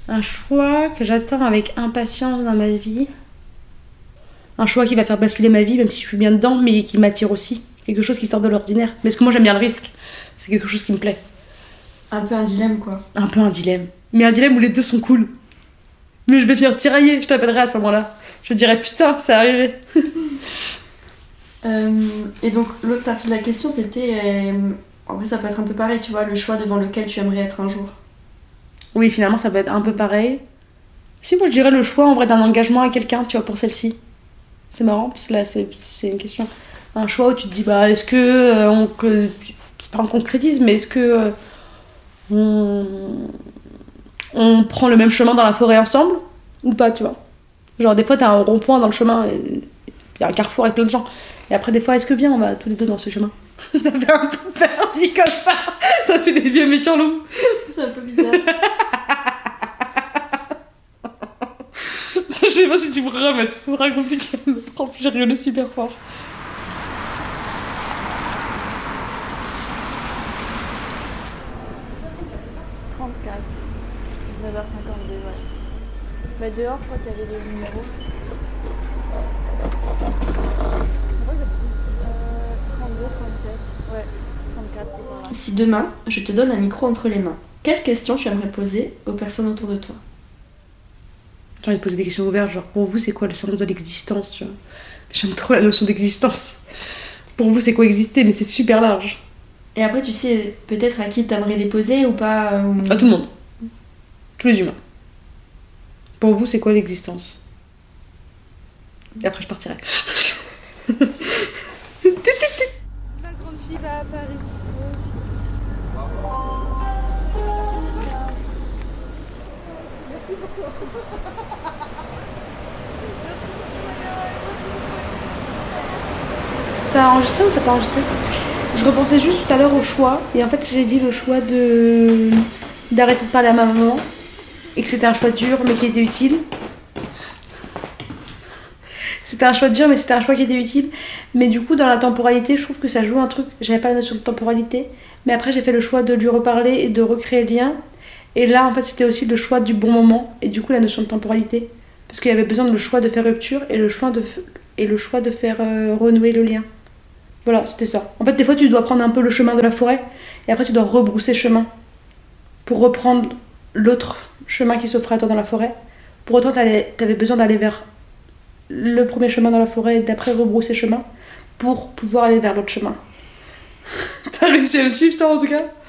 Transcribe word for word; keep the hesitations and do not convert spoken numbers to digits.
Un choix que j'attends avec impatience dans ma vie. Un choix qui va faire basculer ma vie, même si je suis bien dedans, mais qui m'attire aussi. Quelque chose qui sort de l'ordinaire. Mais parce que moi j'aime bien le risque. C'est quelque chose qui me plaît. Un peu un dilemme, quoi. Un peu un dilemme. Mais un dilemme où les deux sont cool. Mais je vais finir tiraillée, je t'appellerai à ce moment-là. Je dirais putain, c'est arrivé. euh, et donc, l'autre partie de la question, c'était... Euh, en vrai, ça peut être un peu pareil, tu vois, le choix devant lequel tu aimerais être un jour. Oui, finalement, ça peut être un peu pareil. Si, moi, je dirais le choix, en vrai, d'un engagement à quelqu'un, tu vois, pour celle-ci. C'est marrant, parce que là, c'est, c'est une question. Un choix où tu te dis, bah, est-ce que... Euh, on, que, c'est pas un concrétisme, mais est-ce que... Euh, on... on prend le même chemin dans la forêt ensemble ou pas, tu vois. Genre des fois t'as un rond-point dans le chemin, il y a un carrefour avec plein de gens, et après des fois est-ce que viens on va tous les deux dans ce chemin. Ça fait un peu perdu comme ça. Ça c'est des vieux métiers loups. C'est un peu bizarre. Je sais pas si tu pourras remettre, ce sera compliqué. En plus j'ai rigolé super fort. trente-quatre. dix-neuf heures cinquante-deux, ouais. Bah dehors, je crois qu'il y avait des numéros. Euh, trente-deux, trente-sept. Ouais, trente-quatre, c'est par là. Si demain, je te donne un micro entre les mains, quelles questions tu aimerais poser aux personnes autour de toi? J'ai envie de poser des questions ouvertes, genre pour vous c'est quoi le sens de l'existence, tu vois. J'aime trop la notion d'existence. Pour vous c'est quoi exister, mais c'est super large. Et après, tu sais peut-être à qui t'aimerais les poser ou pas euh... À tout le monde. Tous les humains. Pour vous, c'est quoi l'existence? Et après, je partirai. La grande fille va à Paris. Merci beaucoup. Ça a enregistré ou ça n'a pas enregistré? Je repensais juste tout à l'heure au choix. Et en fait, j'ai dit le choix de d'arrêter de parler à ma maman. Et que c'était un choix dur, mais qui était utile. C'était un choix dur, mais c'était un choix qui était utile. Mais du coup, dans la temporalité, je trouve que ça joue un truc. J'avais pas la notion de temporalité. Mais après, j'ai fait le choix de lui reparler et de recréer le lien. Et là, en fait, c'était aussi le choix du bon moment. Et du coup, la notion de temporalité. Parce qu'il y avait besoin de le choix de faire rupture et le choix de, f... et le choix de faire euh, renouer le lien. Voilà, c'était ça. En fait, des fois, tu dois prendre un peu le chemin de la forêt. Et après, tu dois rebrousser chemin. Pour reprendre l'autre chemin qui s'offrait à toi dans la forêt. Pour autant, t'avais besoin d'aller vers le premier chemin dans la forêt et d'après rebrousser chemin pour pouvoir aller vers l'autre chemin. T'as réussi à le suivre, toi, en tout cas?